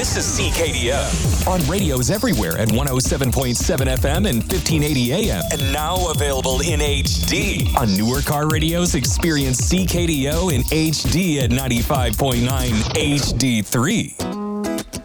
This is CKDO on radios everywhere at 107.7 FM and 1580 AM. And now available in HD. On newer car radios, experience CKDO in HD at 95.9 HD3.